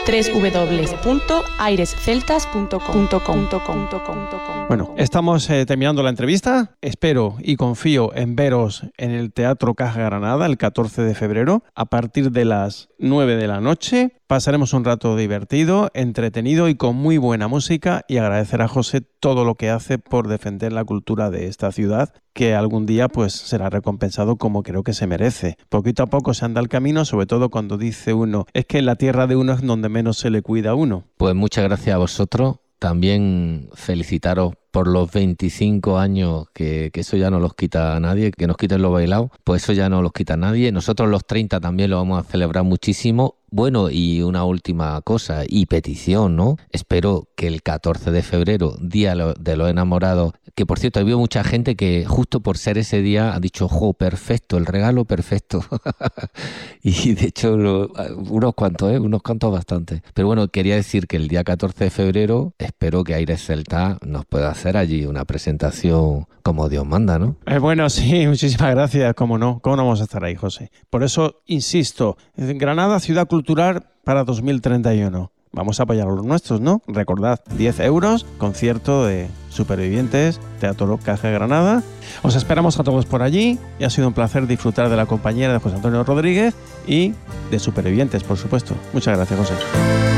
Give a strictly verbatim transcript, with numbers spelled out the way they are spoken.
doble u doble u doble u punto aires celtas punto com. Bueno, estamos eh, terminando la entrevista. Espero y confío en veros en el Teatro Caja Granada el catorce de febrero a partir de las nueve de la noche. Pasaremos un rato divertido, entretenido y con muy buena música, y agradecer a José todo lo que hace por defender la cultura de esta ciudad, que algún día pues será recompensado como creo que se merece. Poquito a poco se anda el camino, sobre todo cuando dice uno, es que en la tierra de uno es donde menos se le cuida a uno. Pues muchas gracias a vosotros. También felicitaros por los veinticinco años, que, que eso ya no los quita a nadie, que nos quiten los bailados, pues eso ya no los quita a nadie. Nosotros los treinta también lo vamos a celebrar muchísimo. Bueno, y una última cosa, y petición, ¿no? Espero que el catorce de febrero, Día de los Enamorados, que por cierto, ha habido mucha gente que justo por ser ese día ha dicho, ¡jo, perfecto, el regalo perfecto! Y de hecho, lo, unos cuantos, ¿eh? Unos cuantos bastante. Pero bueno, quería decir que el día catorce de febrero, espero que Aires Celtas nos pueda hacer allí una presentación como Dios manda, ¿no? Eh, bueno, sí, muchísimas gracias, cómo no, cómo no vamos a estar ahí, José. Por eso, insisto, Granada, ciudad cultural para dos mil treinta y uno. Vamos a apoyar a los nuestros, ¿no? Recordad, diez euros, concierto de Supervivientes, Teatro Caja Granada. Os esperamos a todos por allí y ha sido un placer disfrutar de la compañía de José Antonio Rodríguez y de Supervivientes, por supuesto. Muchas gracias, José.